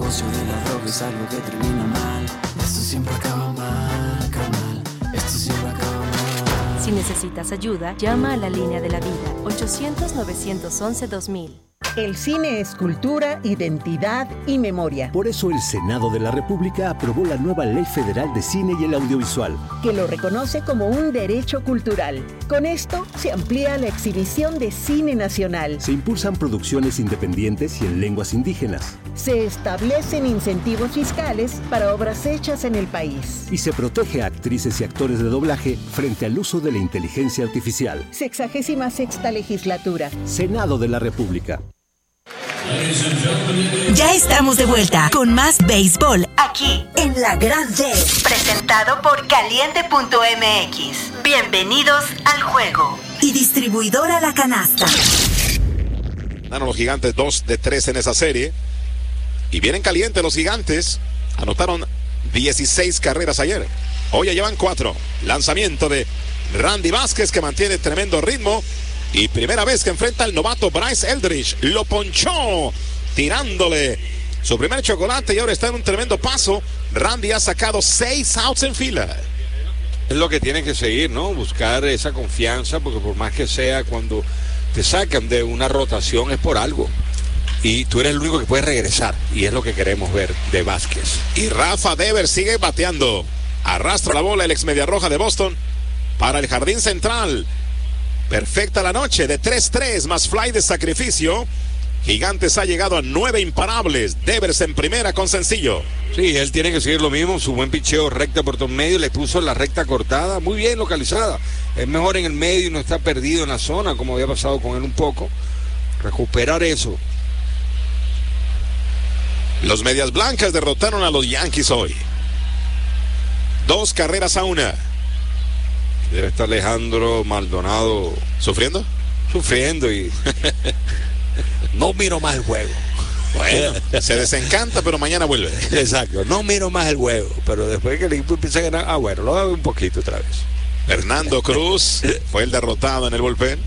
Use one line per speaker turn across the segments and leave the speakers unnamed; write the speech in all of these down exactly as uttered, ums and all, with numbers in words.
negocio de la droga es algo que termina mal. Esto siempre acaba mal, carnal. Esto siempre acaba mal.
Si necesitas ayuda, llama a la línea de la vida, ochocientos, novecientos once, dos mil.
El cine es cultura, identidad y memoria.
Por eso el Senado de la República aprobó la nueva Ley Federal de Cine y el Audiovisual,
que lo reconoce como un derecho cultural. Con esto se amplía la exhibición de cine nacional.
Se impulsan producciones independientes y en lenguas indígenas.
Se establecen incentivos fiscales para obras hechas en el país.
Y se protege a actrices y actores de doblaje frente al uso de la inteligencia artificial.
Sexagésima sexta legislatura.
Senado de la República.
Ya estamos de vuelta con más béisbol aquí en La Gran D, presentado por Caliente punto M X. Bienvenidos al juego. Y distribuidora La Canasta.
Ganaron los Gigantes dos de tres en esa serie. Y vienen calientes los Gigantes. Anotaron dieciséis carreras ayer. Hoy ya llevan cuatro. Lanzamiento de Randy Vázquez, que mantiene tremendo ritmo. Y primera vez que enfrenta al novato Bryce Eldridge. Lo ponchó, tirándole su primer chocolate, y ahora está en un tremendo paso. Randy ha sacado seis outs en fila.
Es lo que tiene que seguir, ¿no? Buscar esa confianza, porque por más que sea, cuando te sacan de una rotación es por algo. Y tú eres el único que puede regresar, y es lo que queremos ver de Vázquez.
Y Rafa Devers sigue bateando. Arrastra la bola el ex media roja de Boston para el jardín central. Perfecta la noche de tres tres más fly de sacrificio. Gigantes ha llegado a nueve imparables. Devers en primera con sencillo.
Sí, él tiene que seguir lo mismo. Su buen picheo recta por todo medio. Le puso la recta cortada. Muy bien localizada. Es mejor en el medio y no está perdido en la zona, como había pasado con él un poco. Recuperar eso.
Los Medias Blancas derrotaron a los Yankees hoy. Dos carreras a una.
Debe estar Alejandro Maldonado
sufriendo,
sufriendo y no miro más el juego.
Bueno, se desencanta, pero mañana vuelve.
Exacto, no miro más el juego, pero después que el equipo empieza a ganar, ah bueno, lo hago un poquito otra vez.
Fernando Cruz fue el derrotado en el bullpen.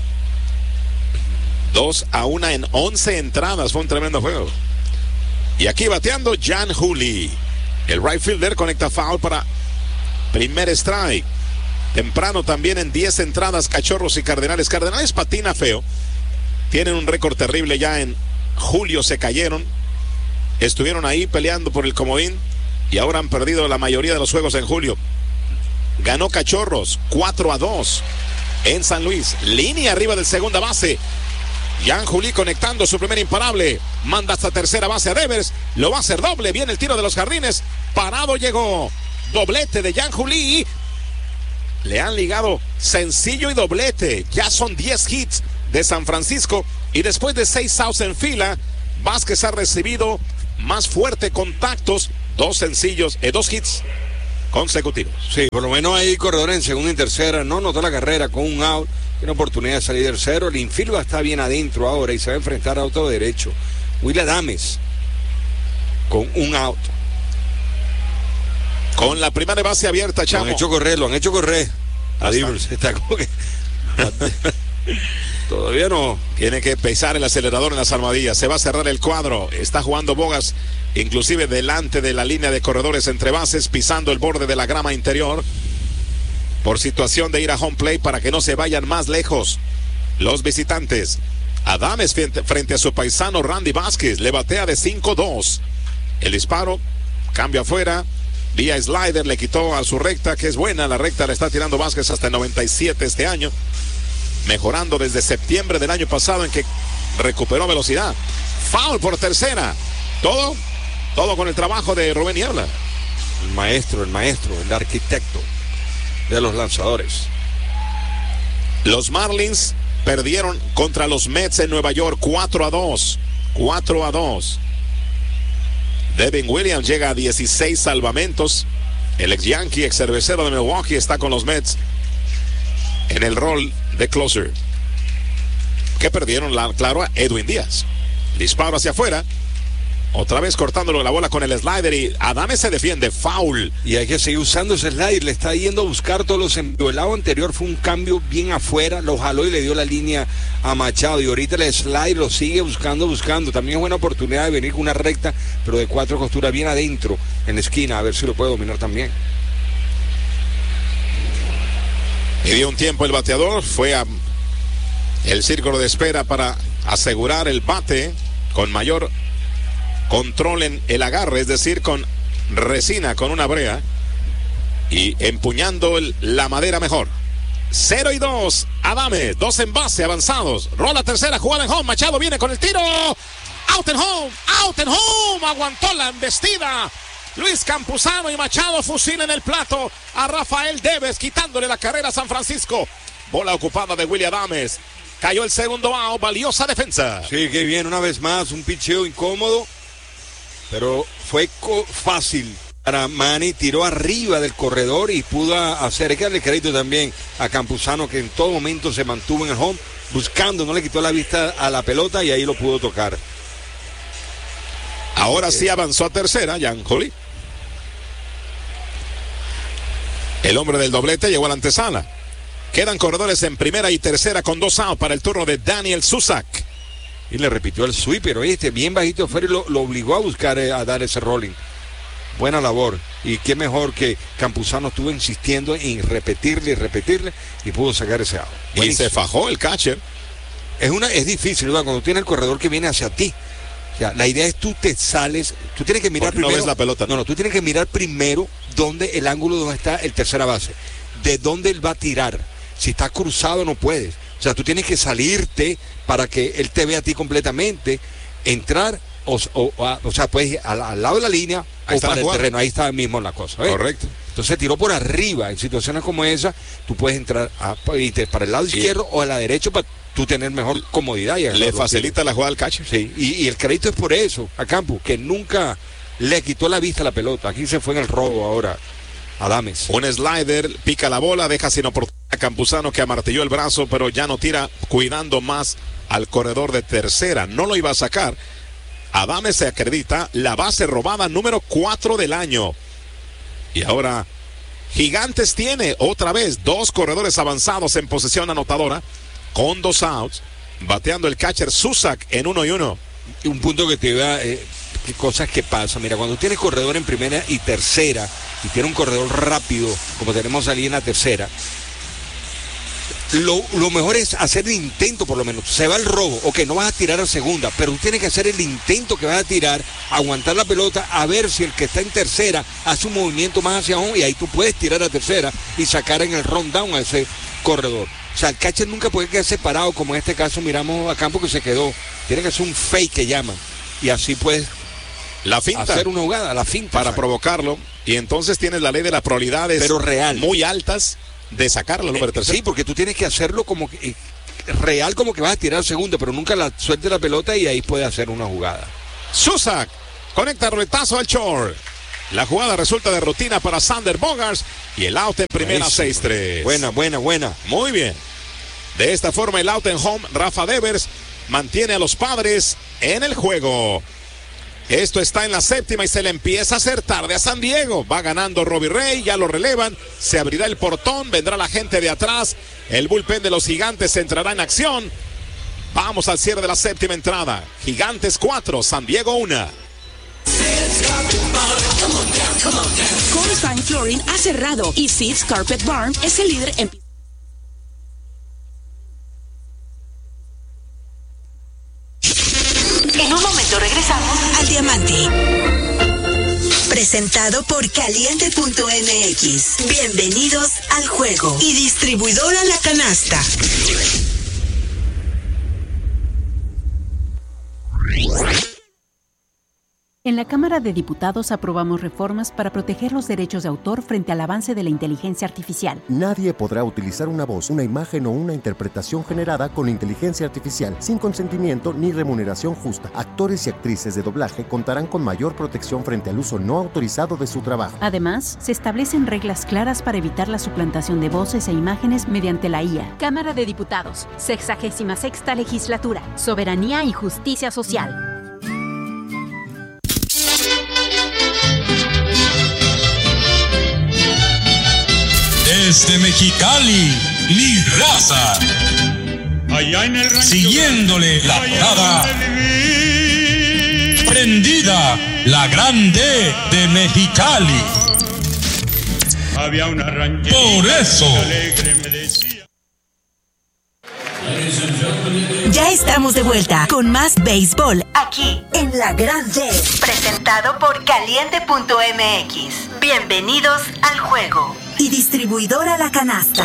Dos a una en once entradas, fue un tremendo juego. Y aquí bateando Jan Juli. El right fielder conecta foul para primer strike. Temprano también en diez entradas, Cachorros y Cardenales. Cardenales patina feo. Tienen un récord terrible ya en julio, se cayeron. Estuvieron ahí peleando por el comodín y ahora han perdido la mayoría de los juegos en julio. Ganó Cachorros cuatro a dos en San Luis. Línea arriba del segunda base. Jan Juli conectando su primer imparable. Manda hasta tercera base a Devers. Lo va a hacer doble. Viene el tiro de los jardines. Parado llegó. Doblete de Jan Juli. Le han ligado sencillo y doblete. Ya son diez hits de San Francisco. Y después de seis outs en fila, Vázquez ha recibido más fuerte contactos. Dos sencillos, eh, dos hits consecutivos.
Sí, por lo menos hay corredores en segunda y tercera. No notó la carrera con un out. Tiene oportunidad de salir del cero. El infield está bien adentro ahora y se va a enfrentar a auto derecho. Will Adames con un out.
Con la primera base abierta, Chamo.
Lo han hecho correr, lo han hecho correr. A Devers está como que... Todavía no.
Tiene que pesar el acelerador en las armadillas. Se va a cerrar el cuadro. Está jugando Bogas, inclusive delante de la línea de corredores entre bases, pisando el borde de la grama interior. Por situación de ir a home plate para que no se vayan más lejos los visitantes. Adames frente a su paisano Randy Vázquez. Le batea de cinco dos. El disparo, cambio afuera. Vía slider, le quitó a su recta, que es buena. La recta le está tirando Vázquez hasta el noventa y siete este año. Mejorando desde septiembre del año pasado en que recuperó velocidad. Foul por tercera. Todo, todo con el trabajo de Rubén Niebla.
El maestro, el maestro, el arquitecto de los lanzadores.
Los Marlins perdieron contra los Mets en Nueva York cuatro a dos. cuatro a dos. Devin Williams llega a dieciséis salvamentos. El ex Yankee, ex cervecero de Milwaukee, está con los Mets en el rol de closer. Que perdieron, la, claro, a Edwin Díaz. Disparo hacia afuera. Otra vez cortándolo la bola con el slider y Adames se defiende, foul.
Y hay que seguir usando ese slider, le está yendo a buscar todos los envíos. El lado anterior fue un cambio bien afuera, lo jaló y le dio la línea a Machado. Y ahorita el slider lo sigue buscando, buscando. También es buena oportunidad de venir con una recta, pero de cuatro costuras bien adentro, en la esquina, a ver si lo puede dominar también.
Y dio un tiempo el bateador, fue a el círculo de espera para asegurar el bate con mayor control en el agarre, es decir, con resina, con una brea y empuñando el, la madera mejor. Cero y dos, Adames, dos en base avanzados, rola tercera, jugada en home, Machado viene con el tiro, out en home, out en home, aguantó la embestida Luis Campuzano y Machado fusilan el plato a Rafael Devers, quitándole la carrera a San Francisco. Bola ocupada de Willy Adames, cayó el segundo out, valiosa defensa.
Sí, qué bien, una vez más, un picheo incómodo, pero fue fácil para Manny, tiró arriba del corredor y pudo hacer, hay que darle crédito también a Campuzano, que en todo momento se mantuvo en el home, buscando, no le quitó la vista a la pelota y ahí lo pudo tocar.
Ahora sí avanzó a tercera, Jan Juli. El hombre del doblete llegó a la antesala. Quedan corredores en primera y tercera con dos outs para el turno de Daniel Susac.
Y le repitió el sweep, pero este bien bajito afuera y lo, lo obligó a buscar, eh, a dar ese rolling. Buena labor. Y qué mejor que Campuzano estuvo insistiendo en repetirle y repetirle y pudo sacar ese out.
Y se fajó el catcher.
Es, una, es difícil, ¿verdad? Cuando tiene el corredor que viene hacia ti. O sea, la idea es tú te sales, tú tienes que mirar
primero. No ves la pelota.
No, no, tú tienes que mirar primero dónde el ángulo donde está el tercera base, de dónde él va a tirar. Si está cruzado no puedes. O sea, tú tienes que salirte para que él te vea a ti completamente, entrar, o, o, o, o sea, puedes ir al, al lado de la línea
ahí
o para el
jugada.
terreno. Ahí está mismo la cosa. ¿Ves?
Correcto.
Entonces tiró por arriba. En situaciones como esa, tú puedes entrar a, para el lado
sí.
izquierdo o a la derecha para tú tener mejor comodidad. Y
le facilita la jugada al catcher.
Sí, y, y el crédito es por eso a Campos, que nunca le quitó la vista a la pelota. Aquí se fue en el robo ahora Adames.
Un slider, pica la bola, deja sin oportunidad a Campuzano, que amartilló el brazo, pero ya no tira, cuidando más al corredor de tercera. No lo iba a sacar. Adames se acredita la base robada número cuatro del año. Y ahora Gigantes tiene otra vez dos corredores avanzados en posesión anotadora con dos outs, bateando el catcher Susac en uno y uno.
Un punto que te iba, eh, qué cosas que pasan. Mira, cuando tienes corredor en primera y tercera y tiene un corredor rápido como tenemos ahí en la tercera, Lo, lo mejor es hacer el intento, por lo menos. Se va el robo, ok, no vas a tirar a segunda, pero tú tienes que hacer el intento que vas a tirar, aguantar la pelota, a ver si el que está en tercera hace un movimiento más hacia abajo y ahí tú puedes tirar a tercera y sacar en el rundown a ese corredor. O sea, el catcher nunca puede quedar separado, como en este caso miramos a Campo que se quedó. Tiene que hacer un fake que llaman y así puedes
la finta,
hacer una jugada, la finta.
Para
¿sabes?
provocarlo, y entonces tienes la ley de las probabilidades,
pero real,
muy altas de sacarlo al número tercero.
Sí, porque tú tienes que hacerlo como que, eh, real, como que vas a tirar segunda, pero nunca la suelte la pelota y ahí puede hacer una jugada.
Susac conecta roletazo al short. La jugada resulta de rutina para Sander Bogaerts y el out en primera, seis tres.
Buena, buena, buena.
Muy bien. De esta forma el out en home, Rafa Devers mantiene a los Padres en el juego. Esto está en la séptima y se le empieza a hacer tarde a San Diego. Va ganando Robbie Ray, ya lo relevan. Se abrirá el portón, vendrá la gente de atrás. El bullpen de los Gigantes entrará en acción. Vamos al cierre de la séptima entrada. Gigantes cuatro, San Diego uno.
Coles Fine Flooring ha cerrado y Seeds Carpet Barn es el líder en...
En un momento regresamos al Diamante. Presentado por Caliente punto M X. Bienvenidos al juego. Y distribuidora La Canasta.
En la Cámara de Diputados aprobamos reformas para proteger los derechos de autor frente al avance de la inteligencia artificial.
Nadie podrá utilizar una voz, una imagen o una interpretación generada con inteligencia artificial sin consentimiento ni remuneración justa. Actores y actrices de doblaje contarán con mayor protección frente al uso no autorizado de su trabajo.
Además, se establecen reglas claras para evitar la suplantación de voces e imágenes mediante la I A. Cámara de Diputados, sexagésima sexta legislatura, soberanía y justicia social.
Desde Mexicali, mi raza.
Allá en el rancho,
siguiéndole la parada. Prendida, la grande de Mexicali.
Había una rancherita.
Por eso.
Alegre me decía.
Ya estamos de vuelta con más béisbol aquí en La Grande. Presentado por Caliente punto M X. Bienvenidos al juego. Y distribuidora La Canasta.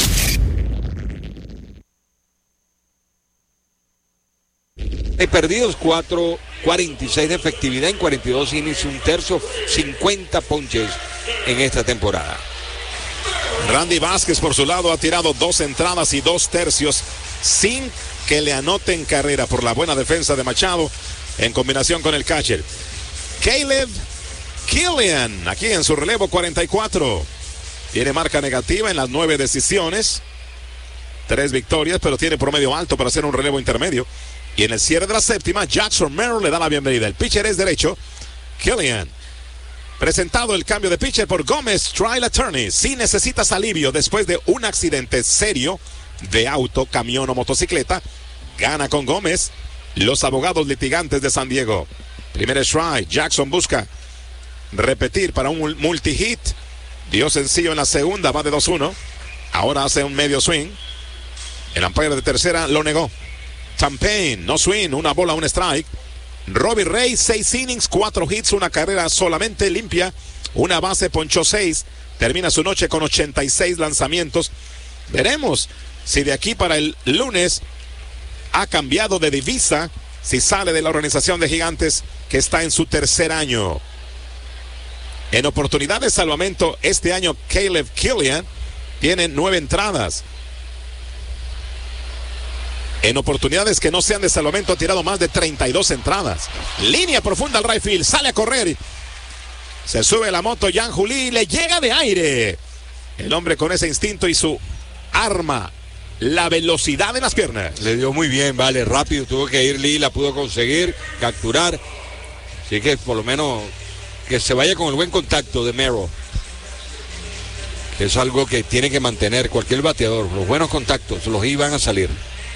Hay perdidos, cuatro cuarenta y seis de efectividad en cuarenta y dos innings, un tercio, cincuenta ponches en esta temporada.
Randy Vázquez por su lado ha tirado dos entradas y dos tercios sin que le anoten carrera por la buena defensa de Machado en combinación con el catcher. Caleb Killian aquí en su relevo cuarenta y cuatro. Tiene marca negativa en las nueve decisiones. Tres victorias, pero tiene promedio alto para hacer un relevo intermedio. Y en el cierre de la séptima, Jackson Merrill le da la bienvenida. El pitcher es derecho, Killian. Presentado el cambio de pitcher por Gómez Trial Attorney. Si necesitas alivio después de un accidente serio de auto, camión o motocicleta, gana con Gómez. Los abogados litigantes de San Diego. Primer strike, Jackson busca repetir para un multi-hit. Dio sencillo en la segunda, va de dos uno. Ahora hace un medio swing. El umpire de tercera lo negó. Champagne, no swing, una bola, un strike. Robbie Ray, seis innings, cuatro hits, una carrera solamente limpia. Una base, ponchó seis. Termina su noche con ochenta y seis lanzamientos. Veremos si de aquí para el lunes ha cambiado de divisa, si sale de la organización de Gigantes que está en su tercer año. En oportunidad de salvamento este año, Caleb Killian tiene nueve entradas. En oportunidades que no sean de salvamento ha tirado más de treinta y dos entradas. Línea profunda al right field, sale a correr. Se sube la moto Jan Juli, le llega de aire. El hombre con ese instinto y su arma, la velocidad en las piernas.
Le dio muy bien, vale, rápido, tuvo que ir Lee, la pudo conseguir, capturar. Así que por lo menos que se vaya con el buen contacto de Merrill. Que es algo que tiene que mantener cualquier bateador. Los buenos contactos, los iban a salir.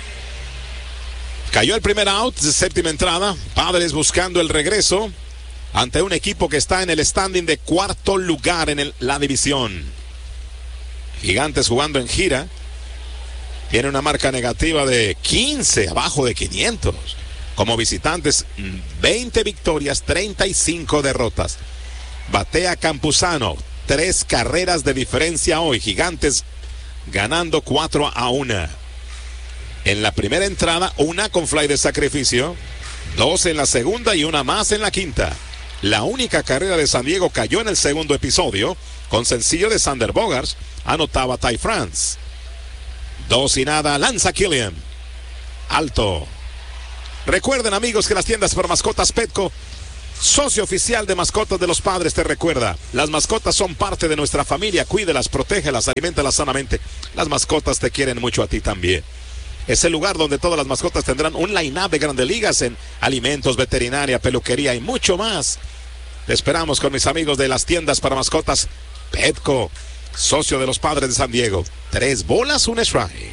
Cayó el primer out de séptima entrada. Padres buscando el regreso ante un equipo que está en el standing de cuarto lugar en el, la división. Gigantes jugando en gira. Tiene una marca negativa de quince, abajo de quinientos. Como visitantes, veinte victorias, treinta y cinco derrotas. Batea Campuzano, tres carreras de diferencia hoy. Gigantes ganando cuatro a una. En la primera entrada, una con fly de sacrificio, dos en la segunda y una más en la quinta. La única carrera de San Diego cayó en el segundo episodio, con sencillo de Sander Bogaerts, anotaba Ty France. Dos y nada, lanza Killian. Alto. Recuerden, amigos, que las tiendas por mascotas Petco, socio oficial de Mascotas de los Padres, te recuerda, las mascotas son parte de nuestra familia, cuídelas, protégelas, aliméntalas sanamente. Las mascotas te quieren mucho a ti también. Es el lugar donde todas las mascotas tendrán un line-up de grandes ligas en alimentos, veterinaria, peluquería y mucho más. Te esperamos con mis amigos de las tiendas para mascotas Petco, socio de los Padres de San Diego. Tres bolas, un strike.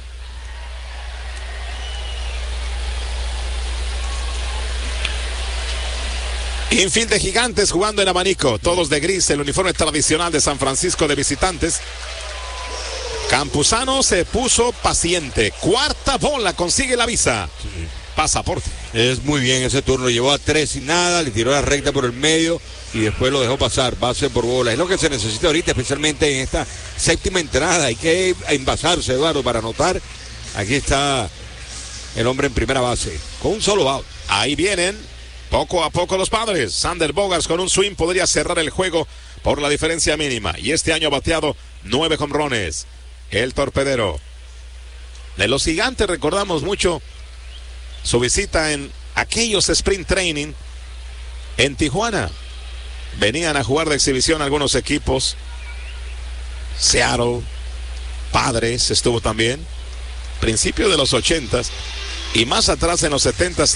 Infield de Gigantes jugando en abanico, todos de gris, el uniforme tradicional de San Francisco de visitantes. Campuzano se puso paciente. Cuarta bola, consigue la visa. Pasaporte.
Es muy bien ese turno. Llevó a tres y nada, le tiró la recta por el medio y después lo dejó pasar. Base por bola. Es lo que se necesita ahorita, especialmente en esta séptima entrada. Hay que envasarse, Eduardo, para anotar. Aquí está el hombre en primera base, con un solo out.
Ahí vienen poco a poco los Padres. Sander Bogaerts con un swing podría cerrar el juego por la diferencia mínima. Y este año ha bateado nueve jonrones. El torpedero. De los Gigantes recordamos mucho su visita en aquellos sprint training en Tijuana. Venían a jugar de exhibición algunos equipos. Seattle, Padres estuvo también. Principio de los ochentas y más atrás en los setentas.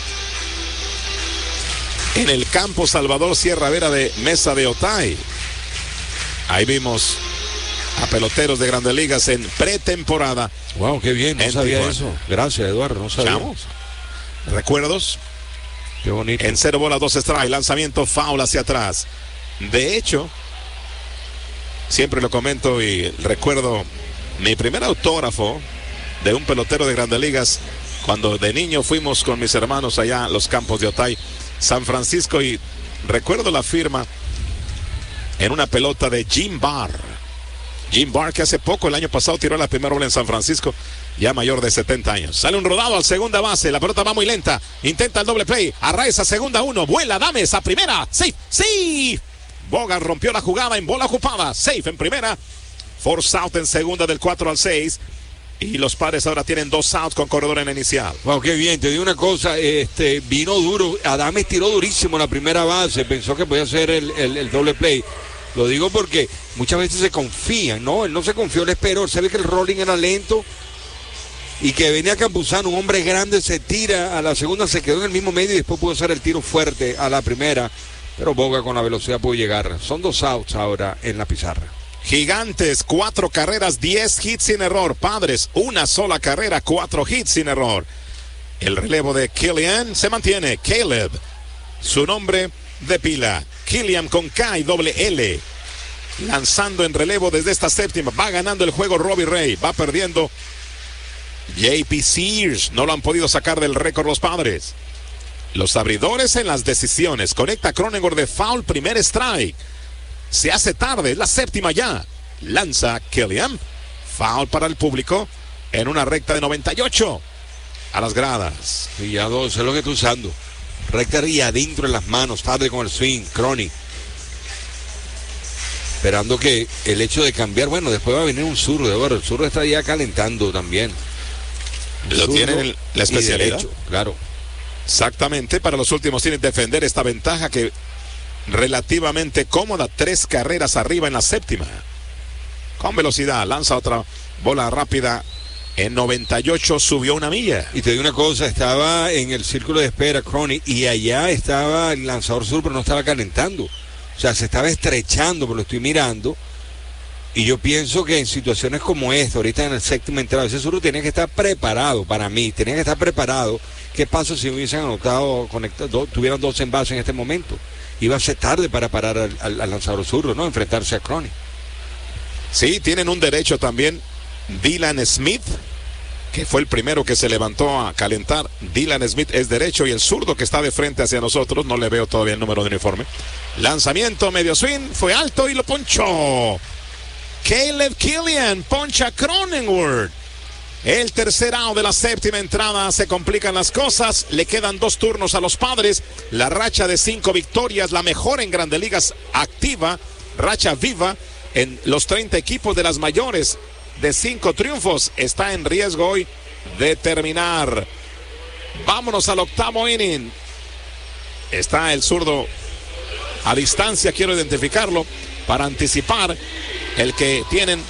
En el campo Salvador Sierra Vera de Mesa de Otay. Ahí vimos a peloteros de Grandes Ligas en pretemporada.
Wow, qué bien, no sabía
Tijuana.
eso. Gracias, Eduardo, no sabía.
Chamos. ¿Recuerdos?
Qué bonito.
En cero bola, dos strike, lanzamiento foul hacia atrás. De hecho, siempre lo comento y recuerdo mi primer autógrafo de un pelotero de Grandes Ligas cuando de niño fuimos con mis hermanos allá a los campos de Otay, San Francisco, y recuerdo la firma en una pelota de Jim Barr. Jim Barr, que hace poco, el año pasado, tiró la primera bola en San Francisco, ya mayor de setenta años. Sale un rodado al segunda base, la pelota va muy lenta, intenta el doble play, Arraez a segunda uno, vuela, dame esa primera, safe, sí. Bogart rompió la jugada en bola ocupada, safe en primera, force out en segunda del cuatro al seis. Y los Padres ahora tienen dos outs con corredor en la inicial.
Wow, qué bien, te digo una cosa, este, vino duro, Adames tiró durísimo la primera base, pensó que podía hacer el, el, el doble play. Lo digo porque muchas veces se confían, ¿no? Él no se confió, él esperó, él sabe que el rolling era lento y que venía Campuzano, un hombre grande, se tira a la segunda, se quedó en el mismo medio y después pudo hacer el tiro fuerte a la primera, pero Boga con la velocidad pudo llegar. Son dos outs ahora en la pizarra.
Gigantes, cuatro carreras, diez hits sin error. Padres, una sola carrera, cuatro hits sin error. El relevo de Killian se mantiene. Caleb, su nombre de pila. Killian con K y doble L. Lanzando en relevo desde esta séptima. Va ganando el juego Robbie Ray. Va perdiendo J P Sears. No lo han podido sacar del récord los Padres. Los abridores en las decisiones. Conecta Cronenworth de foul, primer strike. Se hace tarde, es la séptima ya. Lanza Killian. Foul para el público en una recta de noventa y ocho a las gradas.
Y ya dos, es lo que estoy usando. Recta y adentro en las manos, tarde con el swing, Crony. Esperando que el hecho de cambiar, bueno, después va a venir un zurdo, de verdad, el zurdo está ya calentando también.
Lo tienen la especialidad.
Derecho, claro.
Exactamente, para los últimos tienen que defender esta ventaja que relativamente cómoda, tres carreras arriba en la séptima. Con velocidad, lanza otra bola rápida. En noventa y ocho subió una milla.
Y te digo una cosa, estaba en el círculo de espera Crony y allá estaba el lanzador sur, pero no estaba calentando. O sea, se estaba estrechando, pero lo estoy mirando. Y yo pienso que en situaciones como esta, ahorita en el séptimo entrado, ese sur tenía que estar preparado para mí, tenía que estar preparado. ¿Qué pasa si hubiesen anotado, conectado, tuvieran dos envases en este momento? Iba a ser tarde para parar al, al, al lanzador zurdo, ¿no? Enfrentarse a Crony.
Sí, tienen un derecho también. Dylan Smith, que fue el primero que se levantó a calentar. Dylan Smith es derecho y el zurdo que está de frente hacia nosotros, no le veo todavía el número de uniforme. Lanzamiento, medio swing, fue alto y lo ponchó. Caleb Killian poncha Cronenworth. El tercer out de la séptima entrada, se complican las cosas, le quedan dos turnos a los Padres. La racha de cinco victorias, la mejor en Grandes Ligas, activa, racha viva en los treinta equipos de las mayores, de cinco triunfos, está en riesgo hoy de terminar. Vámonos al octavo inning. Está el zurdo a distancia, quiero identificarlo para anticipar el que tienen